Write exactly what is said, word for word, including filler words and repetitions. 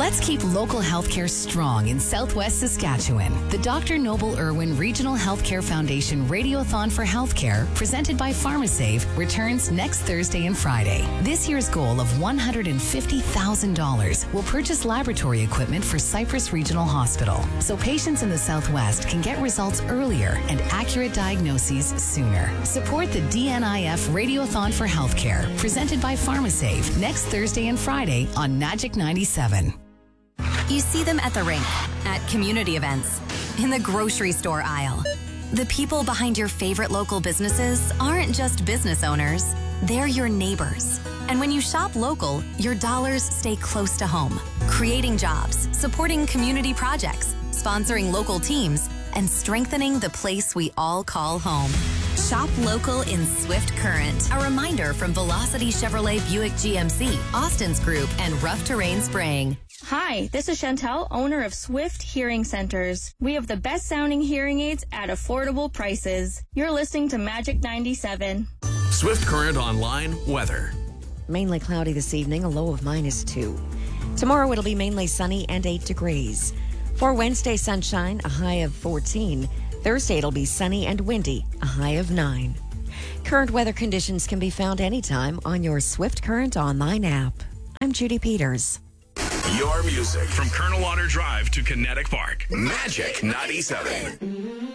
Let's keep local healthcare strong in Southwest Saskatchewan. The Doctor Noble Irwin Regional Healthcare Foundation Radiothon for Healthcare, presented by PharmaSave, returns next Thursday and Friday. This year's goal of one hundred fifty thousand dollars will purchase laboratory equipment for Cypress Regional Hospital, so patients in the Southwest can get results earlier and accurate diagnoses sooner. Support the D N I F Radiothon for Healthcare, presented by PharmaSave, next Thursday and Friday on Magic ninety-seven. You see them at the rink, at community events, in the grocery store aisle. The people behind your favorite local businesses aren't just business owners, they're your neighbors. And when you shop local, your dollars stay close to home, creating jobs, supporting community projects, sponsoring local teams, and strengthening the place we all call home. Shop local in Swift Current. A reminder from Velocity Chevrolet Buick G M C, Austin's Group, and Rough Terrain Spraying. Hi, this is Chantel, owner of Swift Hearing Centers. We have the best sounding hearing aids at affordable prices. You're listening to Magic ninety-seven. Swift Current Online weather. Mainly cloudy this evening, a low of minus two. Tomorrow it'll be mainly sunny and eight degrees. For Wednesday, sunshine, a high of fourteen. Thursday it'll be sunny and windy, a high of nine. Current weather conditions can be found anytime on your Swift Current Online app. I'm Judy Peters. Your music from Colonel Otter Drive to Kinetic Park. Magic ninety-seven.